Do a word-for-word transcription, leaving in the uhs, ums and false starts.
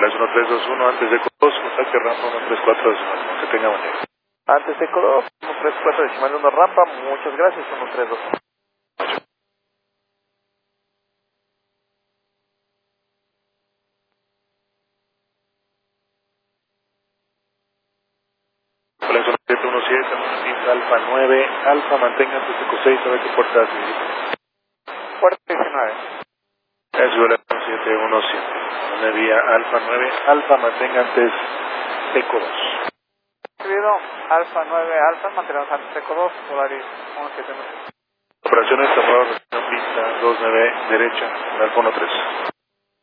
Hola, uno tres dos uno antes de dos, contacte rampa uno tres cuatro decimal uno, que tenga buen día. Antes de dos, uno tres cuatro decimal uno rampa, muchas gracias, uno tres dos uno. Hola, uno siete uno siete, Martín, Alfa nueve, Alfa, mantenga antes de seis, a ver qué puerta hace. Puerta diecinueve. Es uno siete uno siete, una vía Alfa nueve, Alfa, mantenga antes de dos. Recibido, Alfa nueve, Alfa, mantenemos antes Eco dos, Polaris uno siete nueve. Operaciones, aprobadas, pista dos nueve, derecha, Alfa uno tres.